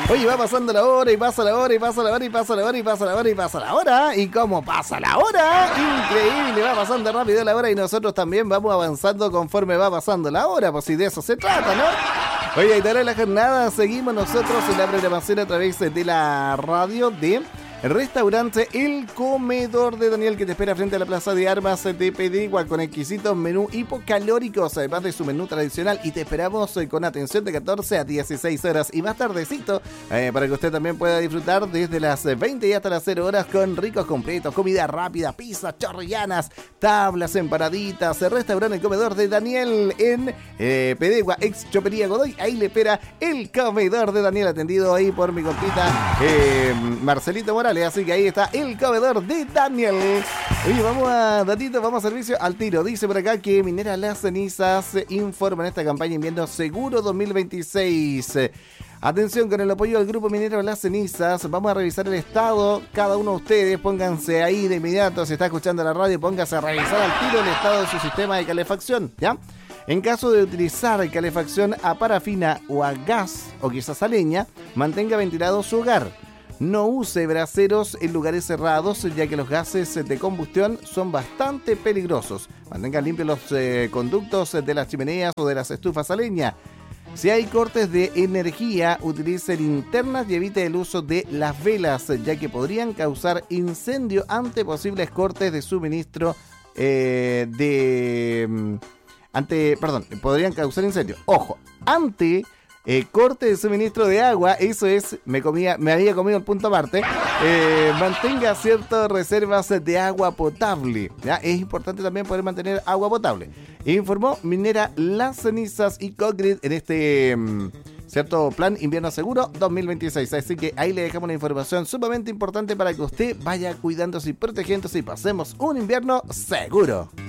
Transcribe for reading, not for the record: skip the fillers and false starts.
Oye, va pasando la hora y pasa la hora y pasa la hora y pasa la hora y pasa la hora y pasa la hora. ¿Y cómo pasa la hora? Increíble, va pasando rápido la hora y nosotros también vamos avanzando conforme va pasando la hora, pues si de eso se trata, ¿no? Oye, y toda la jornada seguimos nosotros en la programación a través de la radio de Restaurante El Comedor de Daniel, que te espera frente a la Plaza de Armas de Pedregua con exquisitos menú hipocalóricos, además de su menú tradicional, y te esperamos con atención de 14 a 16 horas y más tardecito para que usted también pueda disfrutar desde las 20 y hasta las 0 horas con ricos completos, comida rápida, pizzas chorrillanas, tablas, empanaditas. Restaurante El Comedor de Daniel en Pedregua, ex Chopería Godoy. Ahí le espera El Comedor de Daniel, atendido ahí por mi compita Marcelito Morales. Así que ahí está El Comedor de Daniel. Oye, vamos a datito, vamos a servicio al tiro. Dice por acá que Minera Las Cenizas informa en esta campaña Invierno Seguro 2026. Atención, con el apoyo del Grupo Minero Las Cenizas, vamos a revisar el estado. Cada uno de ustedes, pónganse ahí de inmediato, si está escuchando la radio, pónganse a revisar al tiro el estado de su sistema de calefacción, ¿ya? En caso de utilizar calefacción a parafina o a gas o quizás a leña, mantenga ventilado su hogar. No use braseros en lugares cerrados, ya que los gases de combustión son bastante peligrosos. Mantenga limpios los conductos de las chimeneas o de las estufas a leña. Si hay cortes de energía, utilice linternas y evite el uso de las velas, ya que podrían causar incendio ante posibles cortes de suministro podrían causar incendio. Ojo, ante corte de suministro de agua, eso es, me había comido el punto aparte. Mantenga ciertas reservas de agua potable, ¿ya? Es importante también poder mantener agua potable. Informó Minera Las Cenizas y Cogrid en este cierto plan Invierno Seguro 2026. Así que ahí le dejamos una información sumamente importante para que usted vaya cuidándose y protegiéndose y pasemos un invierno seguro.